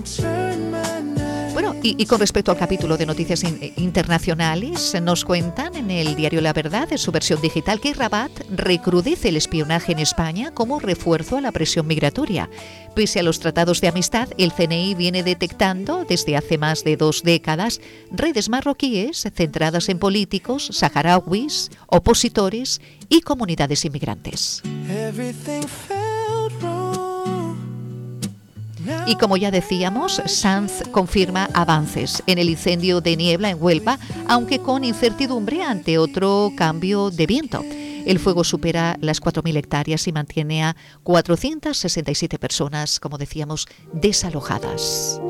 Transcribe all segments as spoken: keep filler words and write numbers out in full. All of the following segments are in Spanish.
Bueno, y, y con respecto al capítulo de noticias in, internacionales, nos cuentan en el diario La Verdad, en su versión digital, que Rabat recrudece el espionaje en España como refuerzo a la presión migratoria. Pese a los tratados de amistad, el C N I viene detectando desde hace más de dos décadas redes marroquíes centradas en políticos, saharauis, opositores y comunidades inmigrantes. Y como ya decíamos, Sanz confirma avances en el incendio de niebla en Huelva, aunque con incertidumbre ante otro cambio de viento. El fuego supera las cuatro mil hectáreas y mantiene a cuatrocientas sesenta y siete personas, como decíamos, desalojadas.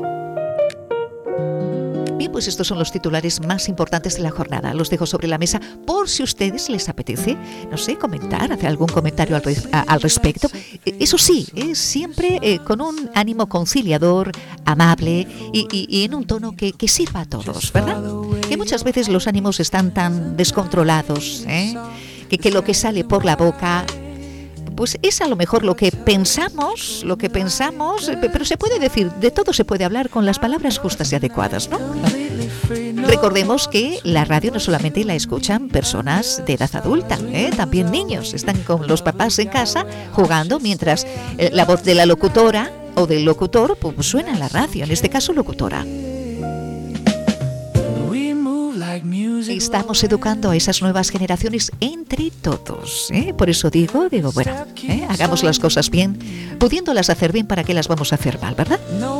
Bien, pues estos son los titulares más importantes de la jornada. Los dejo sobre la mesa por si a ustedes les apetece, no sé, comentar, hacer algún comentario al, res- a, al respecto. Eso sí, eh, siempre eh, con un ánimo conciliador, amable y, y, y en un tono que, que sirva a todos, ¿verdad? Que muchas veces los ánimos están tan descontrolados, ¿eh? que, que lo que sale por la boca pues es a lo mejor lo que pensamos, lo que pensamos, pero se puede decir, de todo se puede hablar con las palabras justas y adecuadas, ¿no? Recordemos que la radio no solamente la escuchan personas de edad adulta, ¿eh? También niños están con los papás en casa jugando mientras eh, la voz de la locutora o del locutor pues, suena en la radio, en este caso locutora. Estamos educando a esas nuevas generaciones entre todos, ¿eh? Por eso digo, digo, bueno, ¿eh? hagamos las cosas bien, pudiéndolas hacer bien, ¿para qué las vamos a hacer mal, verdad?